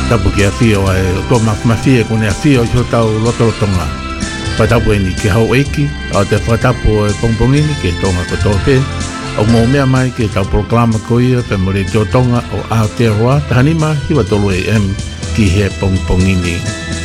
tapu ki a fio ai to ma fie ko ne a fio so tau loto tonga pa tapu ni ke hau eki a te fa tapu pongpongini ke tonga ko tope o mo mea mai ke tau programa ko ia pe mo le tonga o Aotearoa tanima hiwa tolu am ki he pongpongini